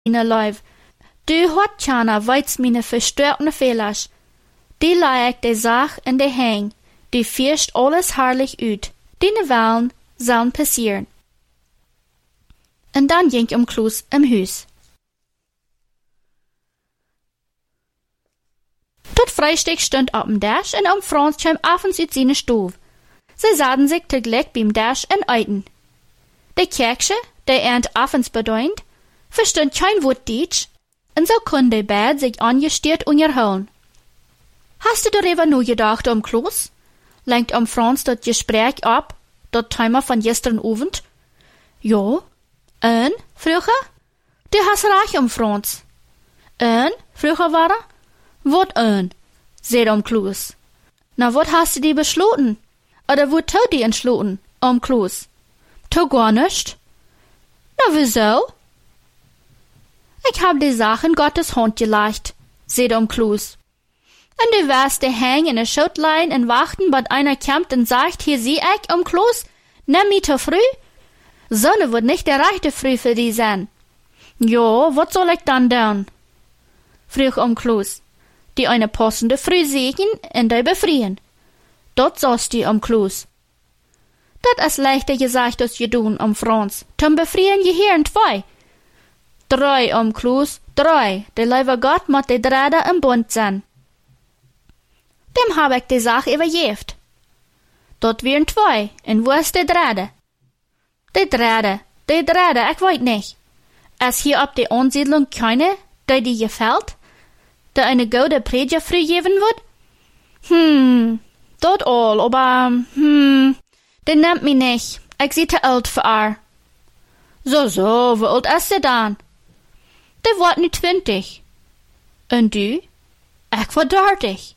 meine Leib. Du hat Tjana weits meine verstörten Fehlers. Die leik de Sach in de Hang. Die fischt alles herrlich ut. Die Wahlen sollen passieren. Und dann ging Kloos im Hus. Tot Freisteg stund op dem Dash und Franz kam abends uit seine Stove. Sie sahen sich tegelijk beim Dash en eiten. De Kerksche, der abends bedeunt, verstund kein Wort Deutsch, und so konnte de beid sich angestiert unterhalten. Hast du darüber nur gedacht, Kloos? Lenkt Franz das Gespräch ab, das Thema von gestern Abend? Ja. Und, früher? Du hast recht, Franz. Und, früher war er? Wat sagt Kloos. Na, wat hast du die beschloten? Oder wat tut die entschloten, Kloos? Tu gar nicht. Na, wieso? Ich hab die Sache in Gottes Hand gelegt, sagt Kloos. Und du wirst de Hang in der Schutlein und warten, bis einer kommt und sagt, hier sieh ich, Kloos, nimm mich zu früh? Sonne wird nicht der rechte Früh für die sein. Jo, wat soll ich dann tun? Frug Kloos. Die eine passende Früh sägen und die befrieren. Dort sagst du, Kloos. Dat is leichter gesagt als gedun, Franz. Zum befrieren je hier in 2. 3, Kloos, 3. Der liebe Gott moet de Drader im Bund sein. Dem hab ich die Sache überjeft. Dort wären 2. Und wo ist der Drader? Der Drader, ich weiß nicht. Ist hier ob die Ansiedlung keine, die dir gefällt? Der eine gute Prediger früh geben wird? Dort all, aber, der nimmt mich nicht. Ich sie te alt für er. So, wie alt ist der dann? Der wird nicht 20. Und du? Ich war 30.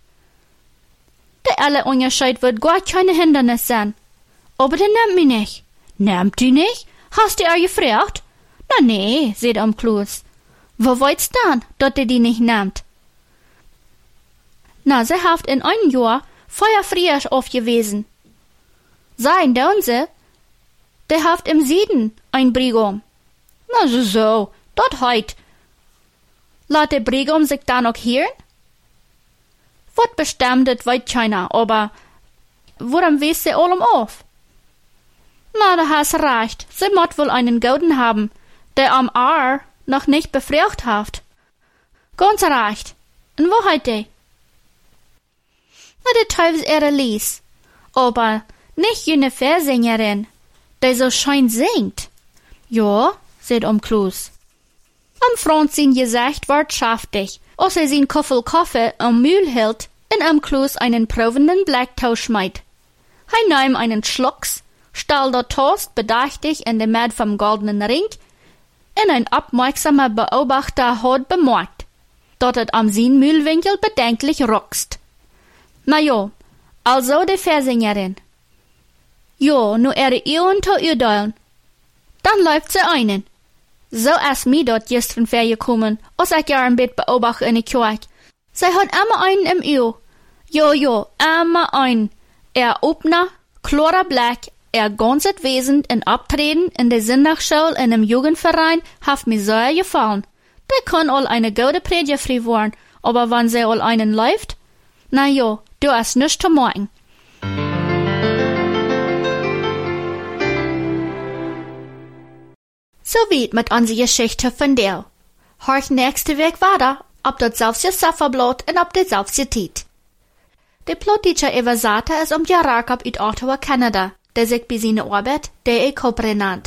Der alle Unterschied wird gar keine Hindernis sein. Aber der nimmt mich nicht. Nimmt du nicht? Hast du gefragt? Na nee, sagt Kloos. Wo wollt's dann, dass der die nicht nimmt? Na, sie haft in einem Jahr feuerfrisch aufgewesen. Sein Dönse, der haft im Süden ein Brigum. Na so, dort heut. Lat der Brigum sich da noch hören? Wat bestimmt, das weiß keiner, aber woran weiß sie allem auf? Na, da hast recht, sie mott wohl einen Guten haben, der am Aar noch nicht befragt haft. Ganz recht. Und wo heut die? Na, der Teufel ihre Lies. Aber nicht jene Versängerin, der so schein singt. Ja, sagt Kloos. Franz sein Gesicht ward schaftig, als sein Koffel Kaffee am Mühl hielt und Kloos einen provenden Blacktau schmeit. Er nahm einen Schlucks, stahl der Toast bedächtig in den Mad vom goldenen Ring, und ein aufmerksamer Beobachter hat bemerkt, dass es am sein Mühlwinkel bedenklich ruckst. Na jo, also die Versängerin. Jo, nu ihre zu urteilen. Dann läuft sie einen. So ist mir dort gestern vergekommen, als ich ja ein Bett beobachte in der Kirche. Sie hat immer einen im Öl. Jo, immer einen. Opner, klarer Blick, ganzes Wesen und Abtreten in der Sonntagsschule in einem Jugendverein hat mir sehr gefallen. Der kann all eine gute Predigerfrau werden, aber wenn sie all einen läuft, na jo, du hast nichts zu morgen. So weit mit unserer Geschichte von der. Horch nächste Weg weiter, ob das selbst Sufferblut und ob das selbst Tiet. Der Plotteacher Evasata ist Jarakab uit Ottawa, Kanada, der sich bei seiner Arbeit der Copre nannt.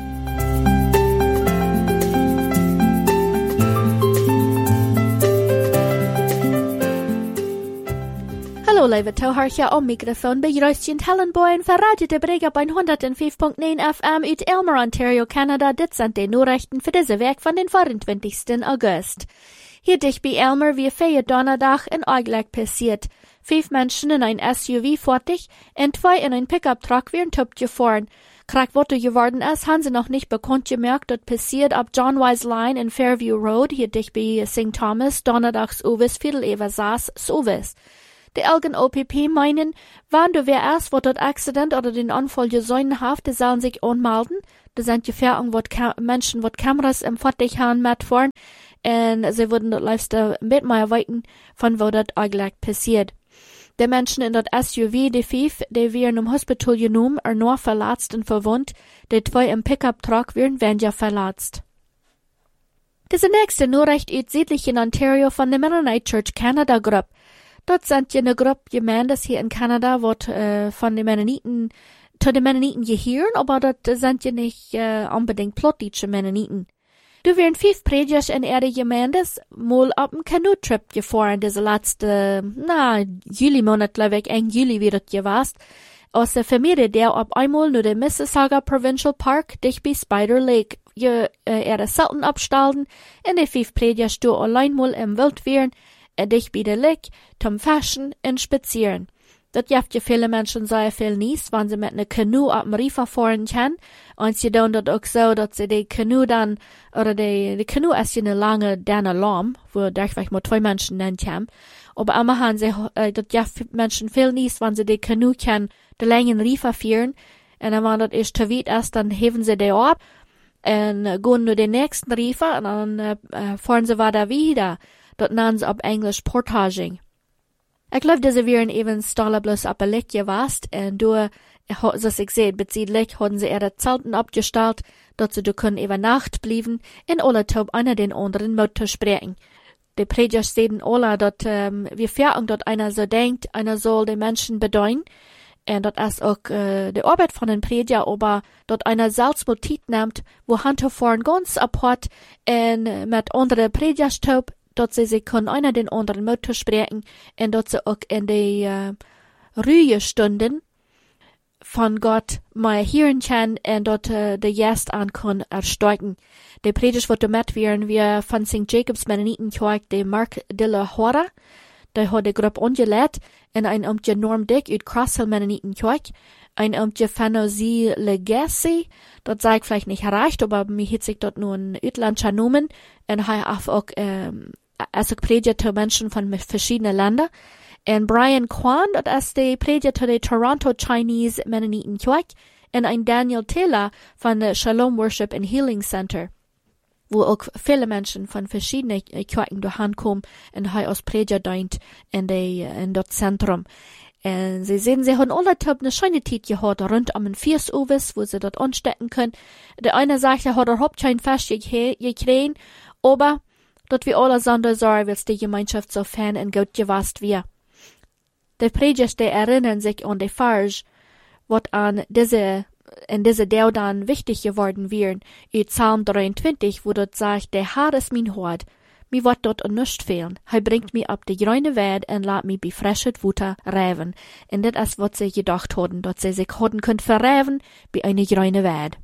Hallo, liebe Zuhörer am Mikrofon bei Röstchen Hellenboyen für Radio de Brega bei 105.9 FM uit Elmer, Ontario, Kanada. Das sind die Nachrichten für diese Werk von den 24. August. Hier dicht bei Elmer wie vier Donnerstag in Eigleck passiert. 5 Menschen in ein SUV fertig und 2 in ein Pickup-Truck wären top gefahren. Kragworte geworden ist, haben sie noch nicht bekannt gemerkt, das passiert ab John Wise Line in Fairview Road, hier dicht bei St. Thomas, Donnerstags Uwes, Viertel über Saas, Uwes. Die Elgen OPP meinen, wann du wer erst, wo dort Accident oder den Unfall gesehen haft, die sollen sich anmelden, Da sind Gefährten, Menschen, die Kameras im Fattig haben mitfahren. Und sie würden dort liefst mit mir weiten, von wo das eigentlich passiert. Die Menschen in dat SUV, die 5, die wären im Hospital genommen, nur verletzt und verwundt. Die 2 im Pickup-Truck wären ja verletzt. Diese nächste Nachricht uit südlichen Ontario von der Mennonite Church Canada Group. Dort sind ja eine Gruppe Gemeindes hier in Kanada, wat von den Mennoniten zu den Mennoniten gehören, aber dort sind ja nicht unbedingt plottische Mennoniten. Du wären 5 Predigers in ihre Gemeindes mal auf einen Kanu-Trip gefahren, diese letzte, Juli-Monat, glaube ich, 1. Juli wird das gewesen. Aus der Familie, der auf einmal nur den Mississauga Provincial Park, dich bei Spider Lake, ihre Selten abstalten, und die 5 Predigers du allein mal im Wild wären, dich bei der Lake, zum Fashion und Spazieren. Dat jaft ja viele Menschen sehr viel nies, wenn sie mit einer Kanu auf dem Riff fahren können. Und sie tun das auch so, dass sie die Kanu dann, oder die Kanu ist ja eine lange, derne Lamm, wo vielleicht mal 2 Menschen nennen können. Aber immer haben sie, das jaft Menschen viel nies, wenn sie die Kanu können, die langen Riff fahren. Und dann, wenn das ist zu weit ist, dann heben sie die ab, und gehen nur den nächsten Riff, und dann, fahren sie weiter wieder. Das nennen sie auf Englisch Portaging. Ich glaube, diese wären eben Stalle bloß ab der Lek gewast, und du, was ich sehe, beziehlich, haben sie ihre Zelten abgestellt, dass sie können über Nacht blieben, in alle Taub einer den anderen Motor sprechen. Die Prediger sehen alle, dass, wir fähren, dass einer so denkt, einer soll den Menschen bedeuten, und das ist auch, die Arbeit von den Prediger, aber, dass einer selbst Motiv nimmt, wo Hand fahren ganz apart, und mit anderen Predigers taub, dass sie können einer den anderen Motor sprechen und dass sie auch in die Ruhestunden von Gott mal hören können und dort die Gäste an können ersteigen. Die Predigt wird damit werden wir von St. Jacob's Mennonitenkirche, die Mark Dilla Hora, die hat die Gruppe angeleitet und ein Umtje Norm Dick uit Crosshill Mennonitenkirche, ein Umtje Fanosi Legacy, dort sei ich vielleicht nicht erreicht, aber mir hat sich dort nur ein Utlandscher Nomen und hat auch als ich predige zu Menschen von verschiedenen Ländern. Und Brian Kwan, das ist der Prediger zu der Toronto Chinese Mennonitenkirche, und ein Daniel Taylor von der Shalom Worship and Healing Center, wo auch viele Menschen von verschiedenen Kirchen durchkommen und aus Prediger dient in das Zentrum. Und sie sehen, sie haben alle eine schöne Zeit gehabt, rund um den Fiesuwes, wo sie dort anstecken können. Der eine sagt, er hat überhaupt kein Fest gekriegt, aber dort wir alle Sondersorge, weil die Gemeinschaft so fern und gut gewasst wir. Die Predigers, die erinnern sich an die Farge, was an diese Dau dann wichtig geworden wären, in Psalm 23, wo dort sagt, der Herr ist mein Hort, mir wird dort an nichts fehlen. Er bringt mich ab die grüne Welt und lässt mich bei frisches Futter reiben. Und das ist, was sie gedacht haben, dass sie sich hatten können verreiben bei einer grünen Welt.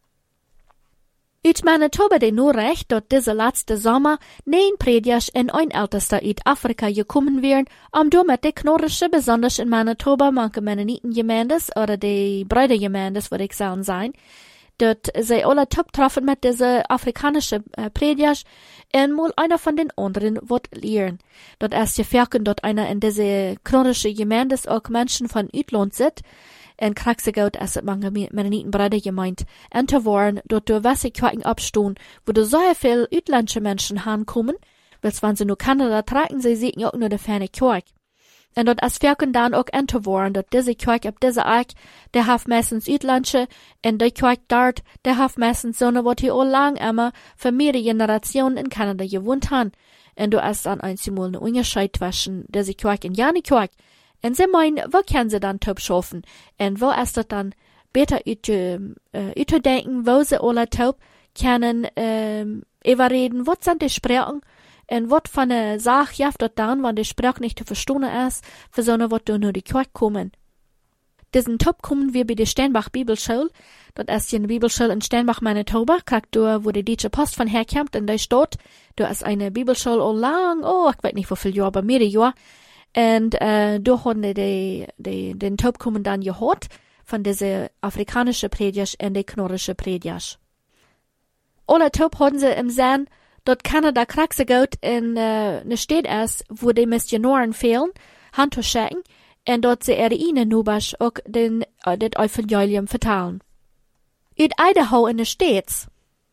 Uit Manitoba de nur recht, dat diese letzte Sommer 9 Predigers in ein Ältester uit Afrika gekommen wären, damit die Knorrische, besonders in Manitoba, manche Mennonitengemeindes oder die Brüdergemeindes, würde ich sagen, sein, dat sie alle top treffen mit diese afrikanische Predigers und mal einer von den anderen wird lernen. Dat erst gefärken, dort einer in diese Knorrische Gemeindes auch Menschen von Utland sind, en kraxegout as het mange Mennonitenbrüder gemeint, en te waren, dort du Wasserkirchen abstehen, wo du so viel utländische Menschen hankommen, weil wenn sie nur Kanada tragen, sie sehen ja auch nur die ferne Kirche. En dort as Ferken dann auch en te waren, dort diese Kirche ab diese Eik, der hat meistens utländische, en die Kirche dort, der hat meistens so eine, wo die auch lang immer für mehrere Generationen in Kanada gewohnt haben. En du hast dann einmal eine Unterscheid zwischen diese Kirche und jene Kirche. En sie meinen, wo können sie dann top schaffen? En wo ist das dann besser denken, wo sie alle top können, überreden, was sind die Sprachen? En was von der Sache jaft dort dann, wenn die Sprache nicht zu verstehen ist, für so eine, was du nur die Kirche kommen. Diesen Top kommen wir bei der Steinbach Bibelschule. Dort ist eine Bibelschule in Steinbach, Manitoba, kriegt du, wo die Deutsche Post von herkommt, in der Stadt. Du ist eine Bibelschule all lang, ich weiß nicht, wie viele Jahre, aber mehrere Jahre. Und da haben den Top kommen dann gehört von diese afrikanische Predigers und die knorrische Predigers. Alle Top haben sie im Sinn, dort Kanada kraxe gut in ne Stadt ist, wo die Missionaren fehlen, Hand zu schicken, und dort sie ihre Ihnen nubasch auch das Evangelium vertalen. In Idaho in den States.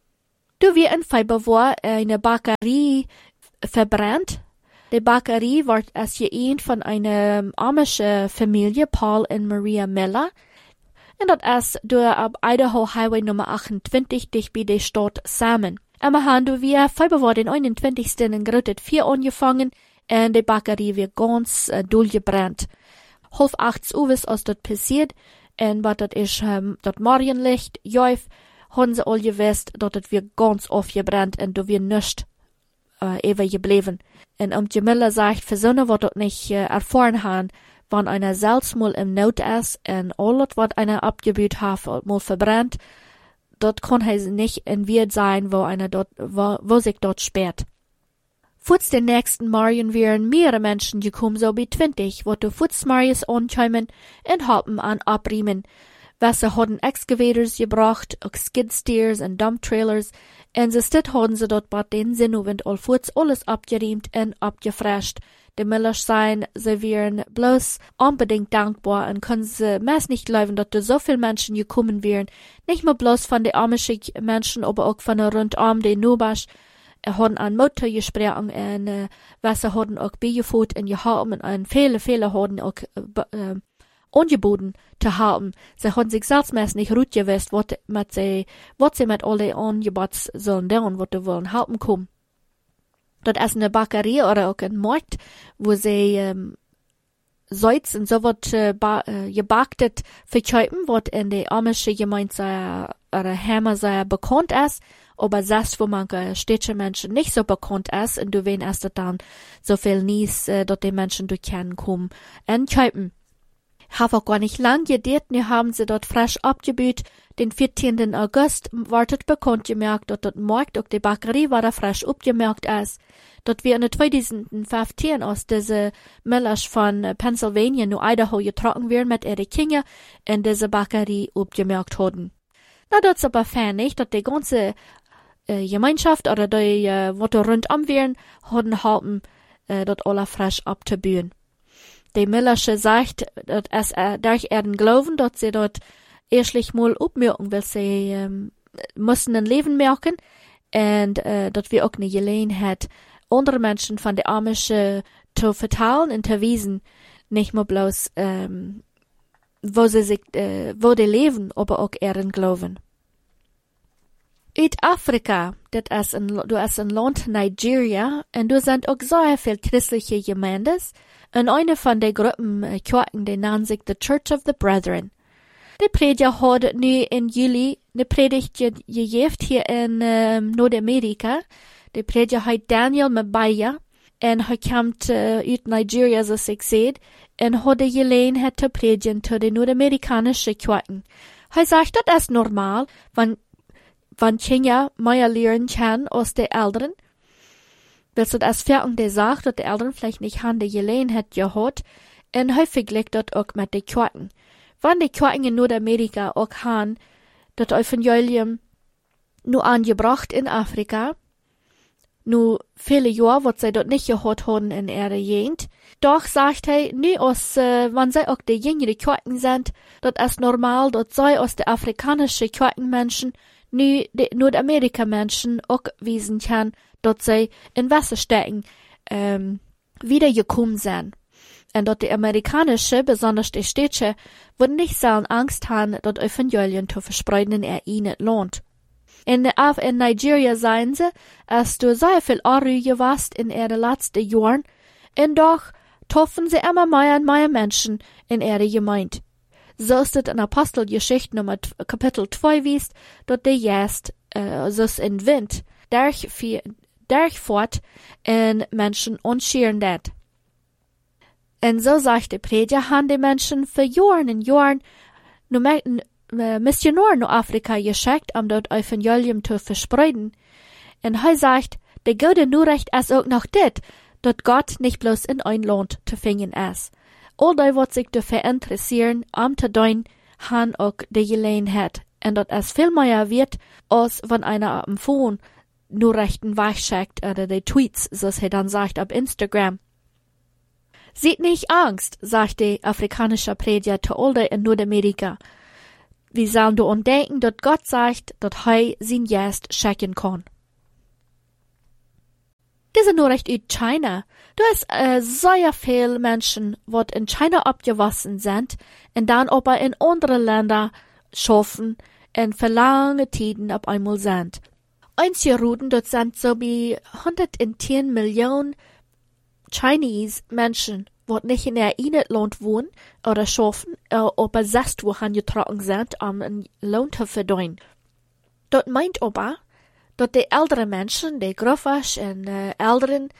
Du wir in Februar eine Bäckerei verbrannt. Die Bäckerei wird als geeint von einer amischen Familie, Paul und Maria Miller. Und das ist durch ab Idaho Highway Nummer 28 dicht bei der Stadt Salmon. Aber haben wir Februar den 21. in Grötet 4 angefangen und die Bäckerei wird ganz durchgebrannt. Halb 8 Uhr ist das passiert und was das ist, das Morgenlicht, Jäuf, haben sie all gewusst, dass das wird ganz aufgebrannt und da wird nichts ewig geblieben. Und Jamila sagt, für so was das nicht erfahren haben, wenn einer selbst mal im Not ist und alles, was einer abgebüht hat, mal verbrennt, dort kann er nicht in Wirt sein, wo einer dort, wo sich dort sperrt. Futs den nächsten Morgen wären mehrere Menschen gekommen, so wie 20, wo du Futs Marius ankommen und haben an abriemen. Wasser haben Excavators gebracht, auch Skidsteers und Dumptrailers, und sie haben sie dort bei den Sinnowend all Futs alles abgeriemt und abgefrescht. Die Millers sein, sie wären bloß unbedingt dankbar und können sie meist nicht glauben, dass da so viele Menschen gekommen wären. Nicht nur bloß von den amischen Menschen, aber auch von der rundum den Nubasch. Haben an Motor gesprochen und Wasser haben auch beigeführt und gehauen und viele haben auch angeboten zu haben. Sie haben sich selbst meist nicht gut gewusst, was sie mit all den Angebots sollen tun, was sie wollen haben kommen. Das ist eine Bäckerei oder auch ein Markt, wo sie Salz und so was gebackt verkaufen, was in der amischen Gemeinde oder Hämmer sehr bekannt ist, aber selbst wo manche städtische Menschen nicht so bekannt ist, und du wen erst dann so viel Nies, dass die Menschen durchkennen kommen und kaufen. Hab auch gar nicht lang gedauert, nu haben sie dort frisch abgebüht. Den 14. August wartet bekannt gemerkt, dass dort Markt auch die Bäckerei war da frisch abgemerkt ist. Dort wir in 2015 aus diese Millers von Pennsylvania nu Idaho getroffen werden mit ihre Kinder in diese Bäckerei abgemerkt haben. Na, dort ist aber fertig, dass die ganze Gemeinschaft oder die, was da rundum wären, haben dort alle frisch abzubühen. Die Millersche sagt, dass es durch ihren Glauben, dass sie dort erstlich mal abmerken, weil sie müssen ein Leben merken und dass wir auch eine Gelegenheit, andere Menschen von der Amische zu verteilen und zu wiesen, nicht nur bloß wo die leben, aber auch ihren Glauben. In Afrika, du hast ein Land Nigeria, und du sind auch sehr viel christliche Gemeindes, und eine von den Gruppen Kirchen, die nennt sich The Church of the Brethren. Die Prediger hat nu in Juli eine Predigt gegeben hier in Nordamerika. Die Prediger heißt Daniel Mabaya, und er kommt aus Nigeria, so ich sehe, und hat die Gelegenheit zu predigen zu den nordamerikanischen Kirchen. Er sagt, das ist normal, wenn Kinder mehr lernen können als die Eltern. Willst du das Fertig, der sagt, dass die Eltern vielleicht nicht haben die Gelegenheit gehabt, und häufig liegt das auch mit den Kirchen. Wenn die Kirchen in Nordamerika auch haben, das Evangelium nur angebracht in Afrika, nur viele Jahre, was sie dort nicht gehabt haben in ihrer Gegend, doch sagt er, nie aus, wenn sie auch die jüngere Kirchen sind, das ist normal, dass sie aus den afrikanischen Kirchenmenschen nu die Nordamerika-Menschen auch wiesen kann, dass sie in Wasser stecken, wiedergekommen sind. Und dass die amerikanische, besonders die städtische, würden nicht sollen Angst haben, das Evangelium zu verspreiten in ihnen Land. In Nigeria seien sie, als du sehr viel Anrüge warst in ihren letzten Jahren, und doch treffen sie immer mehr und mehr Menschen in ihrer Gemeinde. So ist es in Apostelgeschichte Nummer Kapitel 2 wiest, dass die jetzt, so in Wind, durchfährt und Menschen unschieren dat. Und so sagt der Prediger, haben die Menschen für Jahren und Jahren Missionaren nach Afrika geschickt, um dort Evangelium zu verspreiten. Und er sagt, der gute Nachricht ist auch noch das, dass Gott nicht bloß in ein Land zu finden ist. All die, was sich dafür interessieren, zu tun, haben auch die Gelegenheit. Und dass es viel mehr wird, als wenn einer am Phone Nachrichten wegschickt oder die Tweets, so er dann sagt, auf Instagram. Seht nicht Angst, sagt der afrikanische Prediger zu all die in Nordamerika. Wir sollen daran denken, dass Gott sagt, dass er sein Geist schenken kann. Diese Nachricht aus China. Du hast sehr viele Menschen, die in China abgewachsen sind und dann aber in andere Länder schaffen und für lange Zeiten auf einmal sind. Einige Routen, dort sind so wie 110 Millionen Chinese Menschen, die nicht in der Land wohnen oder schaffen, aber selbst wohin getragen sind, um einen Lohn zu verdienen. Dort meint aber, dass die älteren Menschen, die Großvater und Eltern,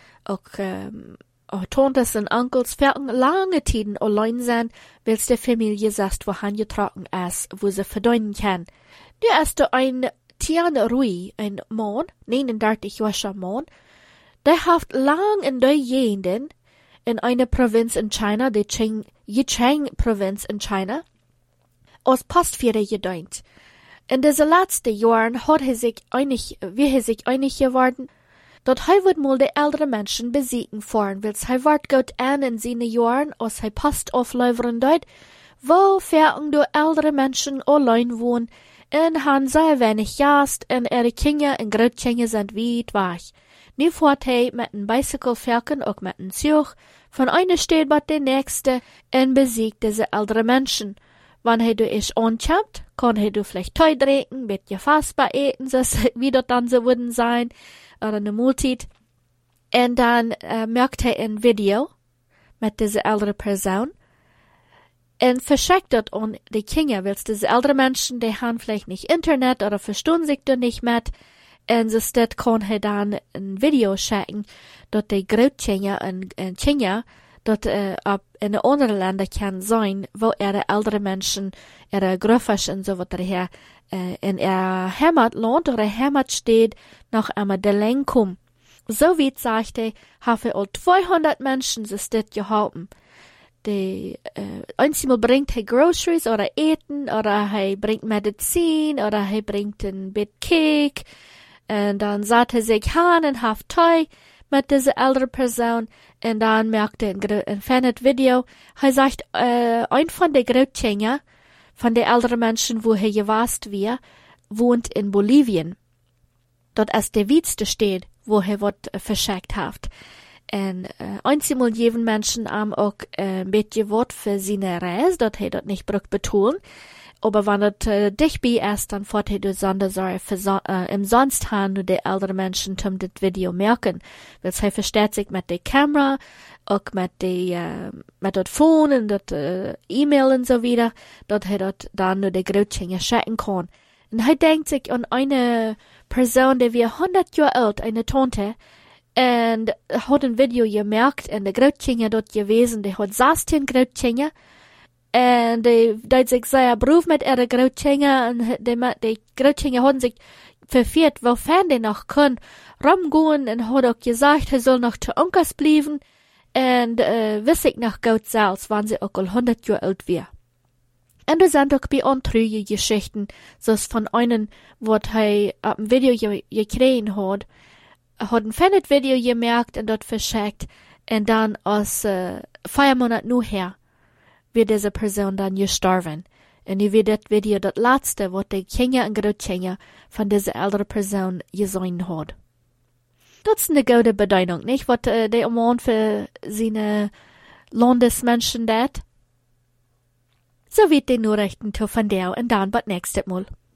auch Tantes und Onkels, für lange Zeiten allein sind, weil die Familie selbst wohin getragen ist, wo sie verdienen kann. Du hast ein Tian Rui, ein Mann, 39-jähriger Mann, der hat lang in der Gegenden in einer Provinz in China, die Yicheng-Provinz in China, als Postführer gedient. In diesen letzten Jahren hat er sich einig geworden, dass er wird mal die älteren Menschen besiegen fahren, weil er wird gut an in seinen Jahren, als er Post auflevern dort, wo fern die ältere Menschen allein wohnen, und haben sehr wenig Gast, und ihre Kinder und Großkinder sind weit weg. Nu fährt er mit einem Bicycle verken, auch mit einem Zug, von einer Stadt bis der nächste, und besiegt diese ältere Menschen. Wenn er durch ankommt, kann er vielleicht Tee trinken, bisschen fassbar eten, so wie das dann so würden sein, oder eine Multit. Und dann merkt er ein Video mit dieser älteren Person und verschickt das an die Kinder, weil diese älteren Menschen, die haben vielleicht nicht Internet oder verstehen sich da nicht mit. Und so kann er dann ein Video schicken, dass die Großkinder und Kinder dort in anderen Ländern kann sein, wo ihre älteren Menschen, ihre Großvater und so weiter her, in ihr Heimatland oder Heimatstadt noch einmal der Länge kommen. So wie sagte, haben all 200 Menschen das gehalten. Die, einmal bringt er Groceries oder Eten, oder er bringt Medizin, oder er bringt ein Bit Cake, und dann sagt er sich an und hat Tee mit dieser älteren Person, und dann merkt er ein fernes Video. Er sagt, ein von den Großkindern, von den älteren Menschen, wo er gewasst wird, wohnt in Bolivien. Dort ist der witste Stadt, wo er wird verschickt hat. Und einmal jeden Menschen auch ein bisschen Wort für seine Reise, dort er dort nicht braucht betonen. Aber wenn das dicht bei ist, dann fährt er durch Sondersorge im Sonst haben nur die älteren Menschen das Video merken. Weil er versteht sich mit der Kamera, auch mit das Phone und das E-Mail und so wieder, dort er dort dann nur die Großkinder schicken kann. Und er denkt sich an eine Person, die wir 100 Jahre alt, eine Tante, und hat ein Video gemerkt, und die Großkinder dort gewesen, die hat 16 Großkinder, und die sich sehr Beruf mit ihren Großkinder, und die Großkinder haben sich verführt, wofern die noch können, rumgehen, und hat auch gesagt, er soll noch zu Onkels bleiben, und wiss ich noch gut selbst, wann sie auch 100 Jahre alt wäre. Und da sind auch bei andere Geschichten, so von einem, was er auf dem Video gekriegt hat ein fernes Video gemerkt und dort verschickt, und dann aus 4 Monaten nachher wird diese Person dann gestorben. Und ich wird das Video das letzte, was die Kinder und Großkinder von dieser älteren Person gesehen hat. Das ist eine gute Bedeutung, nicht? Was der Mann für seine Landesmenschen dat. So wird die Nachrichten von der und dann bis nächstes Mal.